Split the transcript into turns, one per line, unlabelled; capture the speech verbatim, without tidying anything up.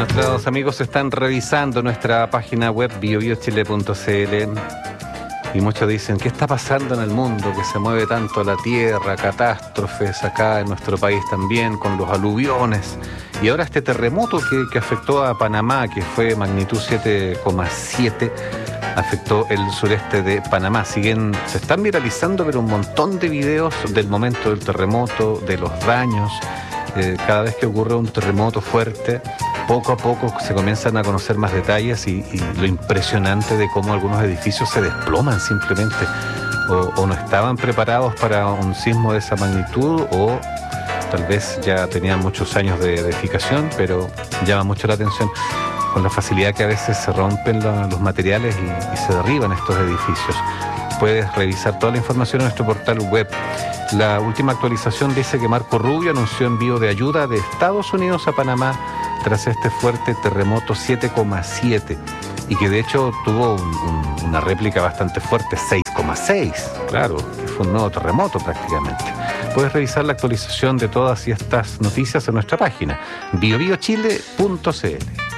Nuestros amigos están revisando nuestra página web bio bio chile punto c l y muchos dicen, ¿qué está pasando en el mundo? Que se mueve tanto la tierra, catástrofes acá en nuestro país también, con los aluviones. Y ahora este terremoto que, que afectó a Panamá, que fue magnitud siete coma siete, afectó el sureste de Panamá. Siguen, se están viralizando, pero un montón de videos del momento del terremoto, de los daños. Eh, cada vez que ocurre un terremoto fuerte, poco a poco se comienzan a conocer más detalles y, y lo impresionante de cómo algunos edificios se desploman simplemente o, o no estaban preparados para un sismo de esa magnitud o tal vez ya tenían muchos años de edificación, pero llama mucho la atención con la facilidad que a veces se rompen lo, los materiales y, y se derriban estos edificios. Puedes revisar toda la información en nuestro portal web. La última actualización dice que Marco Rubio anunció envío de ayuda de Estados Unidos a Panamá tras este fuerte terremoto siete coma siete y que de hecho tuvo un, un, una réplica bastante fuerte, seis coma seis, claro, que fue un nuevo terremoto prácticamente. Puedes revisar la actualización de todas estas noticias en nuestra página bio bio chile punto c l.